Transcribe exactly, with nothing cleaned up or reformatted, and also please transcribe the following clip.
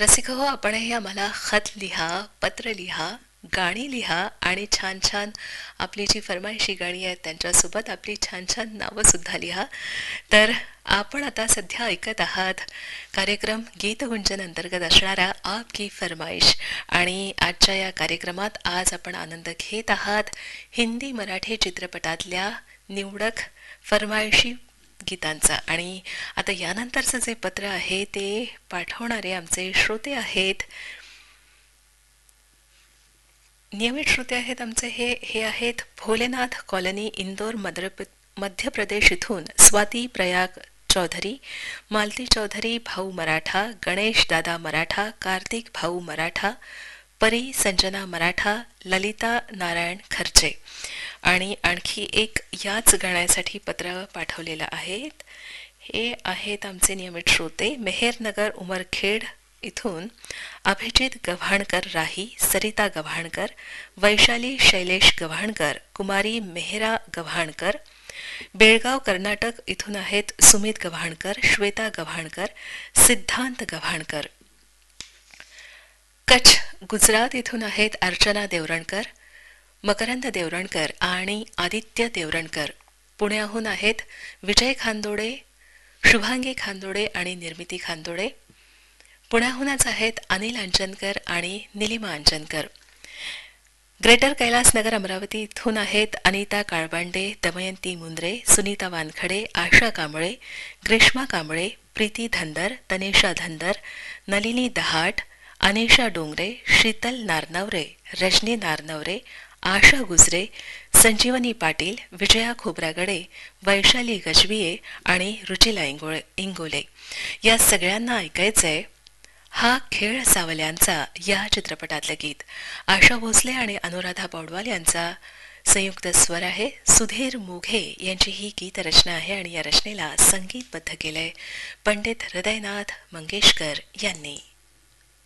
रसिक हो, आपणही आम्हाला खत लिहा, पत्र लिहा, गाणी लिहा आणि छान छान आपली जी फरमाईशी गाणी आहेत त्यांच्यासोबत आपली छान छान नावं सुद्धा लिहा. तर आपण आता सध्या ऐकत आहात कार्यक्रम गीतगुंजन अंतर्गत असणारा आप की फरमाईश. आणि आजच्या या कार्यक्रमात आज आपण आनंद घेत आहात हिंदी मराठी चित्रपटातल्या निवडक फरमाईशी गीतांचा. आणि आता यानंतरचं जे पत्र आहे ते पाठवणारे आमचे श्रोते आहेत, नियमित श्रोते आहेत आमचे. हे हे आहेत भोलेनाथ कॉलनी, इंदोर, मद्र मध्य प्रदेश इथून स्वाती प्रयाग चौधरी, मालती चौधरी, भाऊ मराठा, गणेश दादा मराठा, कार्तिक भाऊ मराठा, परी संजना मराठा, ललिता नारायण खर्चे. आणि आणखी एक याच गाण्यासाठी पत्र पाठवलेलं आहे. हे आहेत आमचे नियमित श्रोते मेहेरनगर उमरखेड इथून अभिजित गव्हाणकर राही, सरिता गव्हाणकर, वैशाली शैलेश गव्हाणकर, कुमारी मेहरा गव्हाणकर. बेळगाव कर्नाटक इथून आहेत सुमित गव्हाणकर, श्वेता गव्हाणकर, सिद्धांत गव्हाणकर. कच्छ गुजरात इथून आहेत अर्चना देवरणकर, मकरंद देवरणकर आणि आदित्य देवरणकर. पुण्याहून आहेत विजय खांदोडे, शुभांगी खांदोडे आणि निर्मिती खांदोडे. पुण्याहूनच आहेत अनिल अंजनकर आणि निलिमा अंजनकर. ग्रेटर कैलासनगर अमरावती इथून आहेत अनिता काळबांडे, दमयंती मुंद्रे, सुनीता वानखडे, आशा कांबळे, ग्रीष्मा कांबळे, प्रीती धनगर, तनेशा धनगर, नलिनी दहाट, अनिशा डोंगरे, शीतल नारनवरे, रजनी नारनवरे, आशा गुजरे, संजीवनी पाटील, विजया खोब्रागडे, वैशाली गजबिये आणि रुचिला इंगोळे इंगोले. या सगळ्यांना ऐकायचंय हा खेळ सावल्यांचा या चित्रपटातलं गीत. आशा भोसले आणि अनुराधा पौडवाल यांचा संयुक्त स्वर आहे. सुधीर मोघे यांची ही गीतरचना आहे आणि या रचनेला संगीतबद्ध केलंय पंडित हृदयनाथ मंगेशकर यांनी.